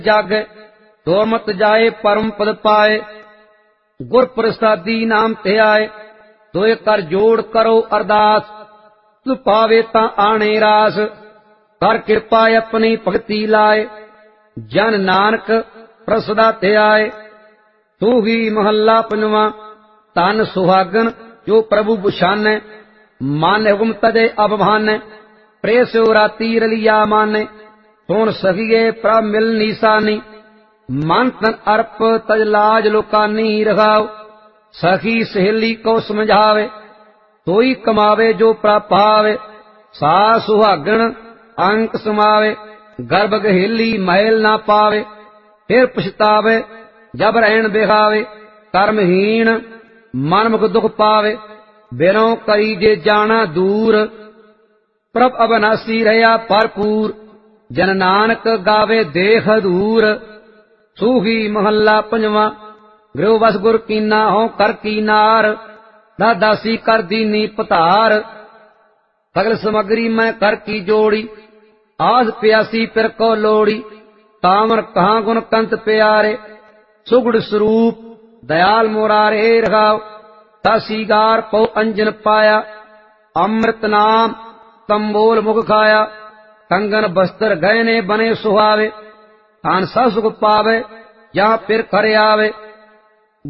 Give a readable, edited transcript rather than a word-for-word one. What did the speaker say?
ਜਾਗੈ, ਦੁਰਮਤ ਜਾਏ ਪਰਮ ਪਦ ਪਾਏ। ਗੁਰ ਪ੍ਰਸਾਦੀ ਨਾਮ ਧਿਆਏ, ਦੋਇ ਕਰ ਜੋੜ ਕਰੋ ਅਰਦਾਸ। ਤੁ ਪਾਵੇ ਤਾਂ ਆਣੇ ਰਾਸ, ਕਰ ਕਿਰਪਾ ਆਪਣੀ ਭਗਤੀ ਲਾਏ। ਜਨ ਨਾਨਕ ਪ੍ਰਸਦਾ ਧਿਆਏ। ਤੂੰ ਹੀ ਮਹੱਲਾ ਪੰਜਵਾਂ। ਧਨ ਸੁਹਾਗਨ ਜੋ ਪ੍ਰਭੂ ਬੁਛਾਨੈ, ਮਨ ਹੁਕਮ ਤਜੇ ਅਬਭਾਨੈ। ਪ੍ਰੇ ਸਿਉ ਰਾਤੀ ਰਲਿਆ ਮਾਨੈ, ਸੁਣ ਸਕੀਏ ਪ੍ਰਭ ਮਿਲ ਨੀਸਾਨੀ। ਮਨ ਤਨ ਅਰਪ ਤਜ ਲਾਜ ਲੋਕਾਨੀ ਰਖਾਓ। ਸਖੀ ਸਹੇਲੀ ਕੋ ਸਮਝਾਵੇ, ਤੋਈ ਕਮਾਵੇ ਜੋ ਪ੍ਰਭ ਪਾਵੇ। ਸਾ ਸੁਹਾਗਣ ਅੰਕ ਸਮਾਵੇ, ਗਰਭ ਗਹੇਲੀ ਮਹਿਲ ਨਾ ਪਾਵੇ। ਫਿਰ ਪਛਤਾਵੇ ਜਬ ਰਹਿਣ ਬਿਹਾਵੇ, ਕਰਮਹੀਣ ਮਨ ਮੁਖ ਦੁਖ ਪਾਵੇ। ਬਿਨੋ ਕਰੀ ਜੇ ਜਾਣਾ ਦੂਰ, ਪ੍ਰਭ ਅਬਨਾਸੀ ਰਹਾ ਭਰਪੂਰ। ਜਨ ਨਾਨਕ ਗਾਵੇ ਦੇਖ ਹਦੂਰ। ਸੂਹੀ ਮਹੱਲਾ ਪੰਜਵਾਂ। ਗ੍ਰਹਿ ਵਸ ਗੁਰ ਕੀਨਾ ਹੋਂ ਕਰ ਕੀਨਾਰ, ਦਾਸੀ ਕਰ ਦੀਨੀ ਪਧਾਰ। ਸਗਲ ਸਮਗਰੀ ਮੈਂ ਕਰ ਕੀ ਜੋੜੀ, ਆਸ ਪਿਆਸੀ ਫਿਰ ਕੋ ਲੋੜੀ। ਤਾਮਰ ਕਹਾਂ ਗੁਣ ਕੰਤ ਪਿਆਰੇ, ਸੁਗੜ ਸਰੂਪ ਦਇਆਲ ਮੁਰਾਰੇ ਰਖਾਓ। ਤਾਸੀਗਾਰ ਪਉ ਅੰਜਨ ਪਾਇਆ, ਅੰਮ੍ਰਿਤ ਨਾਮ ਤੰਬੋਲ ਮੁਖ ਖਾਇਆ। ਕੰਗਨ ਬਸਤਰ ਗਹਿਨੇ ਬਨੇ ਸੁਹਾਵੇ, ਧਨ ਸਭ ਸੁਖ ਪਾਵੇ ਜਾਂ ਫਿਰ ਕਰ ਆਵੇ।